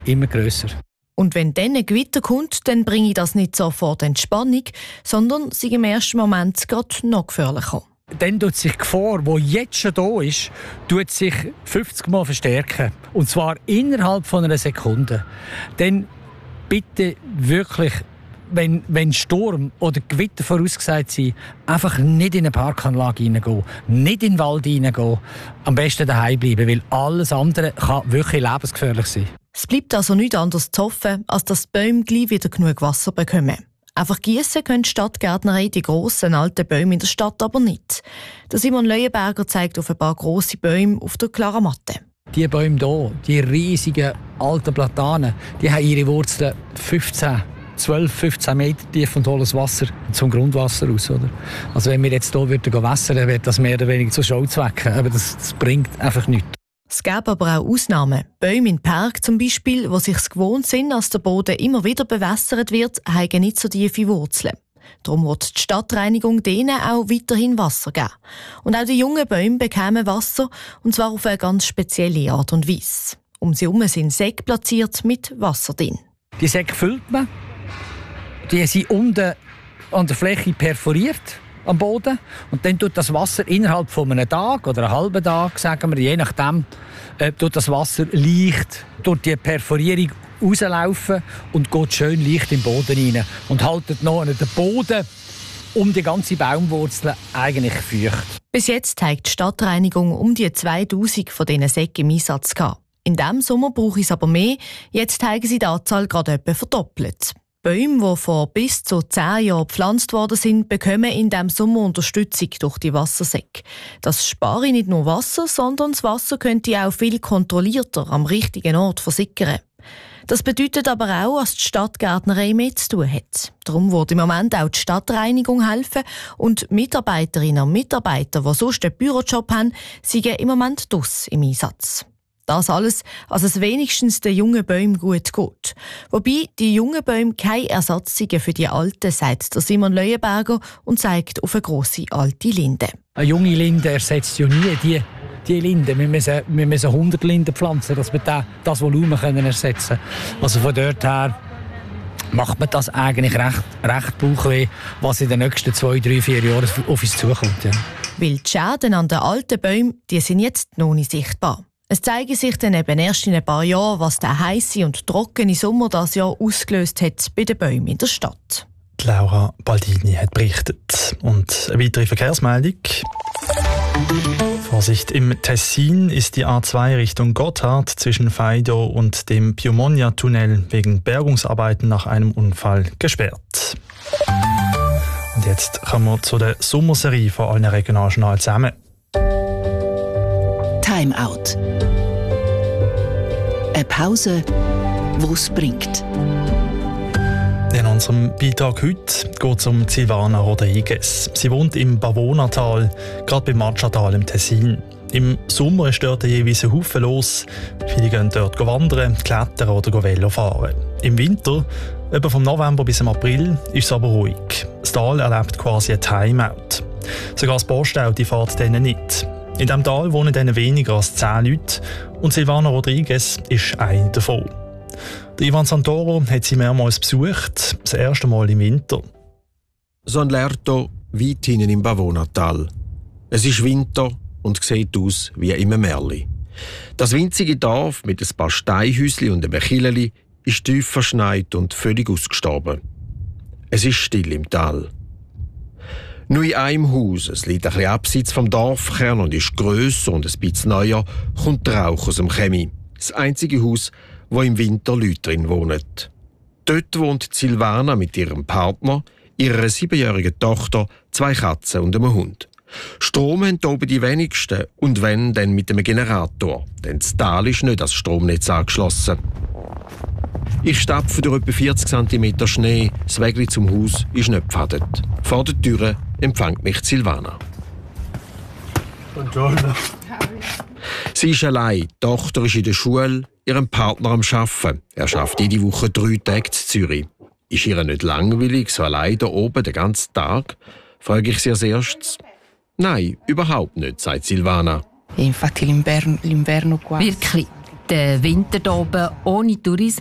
immer grösser. Und wenn dann ein Gewitter kommt, dann bringe ich das nicht sofort Entspannung, sondern sei im ersten Moment gerade noch gefährlicher. Dann tut sich die Gefahr, die jetzt schon da ist, tut sich 50 Mal verstärken. Und zwar innerhalb von einer Sekunde. Dann bitte wirklich, wenn Sturm oder Gewitter vorausgesagt sind, einfach nicht in eine Parkanlage reingehen, nicht in den Wald reingehen, am besten daheim bleiben, weil alles andere kann wirklich lebensgefährlich sein. Es bleibt also nichts anderes zu hoffen, als dass die Bäume gleich wieder genug Wasser bekommen. Einfach gießen können die Stadtgärtnerei die grossen alten Bäume in der Stadt aber nicht. Der Simon Leuenberger zeigt auf ein paar grosse Bäume auf der klaren Matte. Die Bäume hier, die riesigen alten Platanen, die haben ihre Wurzeln 12-15 Meter tief und holen das Wasser zum Grundwasser aus. Oder? Also wenn wir jetzt hier wässern würden, wäre das mehr oder weniger zu Schauzwecken. Aber das bringt einfach nichts. Es gäbe aber auch Ausnahmen. Bäume in Park zum Beispiel, die sich gewohnt sind, dass der Boden immer wieder bewässert wird, haben nicht so tiefe Wurzeln. Darum wird die Stadtreinigung denen auch weiterhin Wasser geben. Und auch die jungen Bäume bekämen Wasser, und zwar auf eine ganz spezielle Art und Weise. Um sie herum sind Säcke platziert mit Wasser drin. Die Säcke füllt man. Die sind unten an der Fläche perforiert am Boden. Und dann tut das Wasser innerhalb von einem Tag oder einem halben Tag, sagen wir, je nachdem, tut das Wasser leicht durch die Perforierung rauslaufen und geht schön leicht in den Boden rein. Und haltet noch den Boden um die ganze Baumwurzel eigentlich feucht. Bis jetzt hat die Stadtreinigung um die 2000 von diesen Säcken im Einsatz gehabt. In diesem Sommer brauche ich es aber mehr. Jetzt haben sie die Anzahl gerade etwa verdoppelt. Bäume, die vor bis zu 10 Jahren gepflanzt worden sind, bekommen in diesem Sommer Unterstützung durch die Wassersäcke. Das spare nicht nur Wasser, sondern das Wasser könnte auch viel kontrollierter am richtigen Ort versickern. Das bedeutet aber auch, dass die Stadtgärtnerei mehr zu tun hat. Darum wird im Moment auch die Stadtreinigung helfen und Mitarbeiterinnen und Mitarbeiter, die sonst einen Bürojob haben, sind im Moment draussen im Einsatz. Das alles, als es wenigstens den jungen Bäumen gut geht. Wobei die jungen Bäume kein Ersatz sind für die alten, sagt der Simon Leuenberger und zeigt auf eine grosse alte Linde. Eine junge Linde ersetzt ja nie die Linde. Wir müssen 100 Linden pflanzen, dass wir das Volumen ersetzen können. Also von dort her macht man das eigentlich recht bauchweh, was in den nächsten 2, 3, 4 Jahren auf uns zukommt. Ja. Weil die Schäden an den alten Bäumen, die sind jetzt noch nicht sichtbar. Es zeige sich dann eben erst in ein paar Jahren, was der heisse und trockene Sommer das Jahr ausgelöst hat bei den Bäumen in der Stadt. Laura Baldini hat berichtet. Und eine weitere Verkehrsmeldung. Vorsicht, im Tessin ist die A2 Richtung Gotthard zwischen Faido und dem Piemonja-Tunnel wegen Bergungsarbeiten nach einem Unfall gesperrt. Und jetzt kommen wir zu der Sommerserie von allen Regionaljournalen zusammen. Time Out. Eine Pause, die es bringt. In unserem Beitrag heute geht es um Silvana Rodriguez. Sie wohnt im Pavonatal, gerade beim Matschatal im Tessin. Im Sommer ist dort jeweils ein Haufen los. Viele gehen dort wandern, klettern oder Velo fahren. Im Winter, etwa vom November bis im April, ist es aber ruhig. Das Tal erlebt quasi ein Timeout. Sogar das Postauto fährt denen nicht. In diesem Tal wohnen dann weniger als 10 Leute und Silvana Rodriguez ist eine davon. Der Ivan Santoro hat sie mehrmals besucht, das erste Mal im Winter. San Lerto, weit hinten im Pavonatal. Es ist Winter und sieht aus wie im Märli. Das winzige Dorf mit ein paar Steinhäuschen und einem Killeli ist tief verschneit und völlig ausgestorben. Es ist still im Tal. Nur in einem Haus, es liegt ein bisschen abseits vom Dorfkern und ist grösser und ein bisschen neuer, kommt der Rauch aus dem Chemie. Das einzige Haus, wo im Winter Leute drin wohnen. Dort wohnt Silvana mit ihrem Partner, ihrer 7-jährigen Tochter, 2 Katzen und einem Hund. Strom haben hier oben die wenigsten und wenn, dann mit einem Generator, denn das Tal ist nicht als Stromnetz angeschlossen. Ich stapfe durch etwa 40 cm Schnee, das Wägli zum Haus ist nicht gepfadet. Vor der Tür empfängt mich Silvana. Buongiorno. Sie ist allein, die Tochter ist in der Schule, ihrem Partner am Arbeiten. Er schafft jede Woche 3 Tage in Zürich. Ist ihr nicht langweilig, so allein da oben den ganzen Tag? Frage ich sie als erstes. Nein, überhaupt nicht, sagt Silvana. Infatti l'inverno qua. Wirklich. Der Winter hier oben ohne Tourismus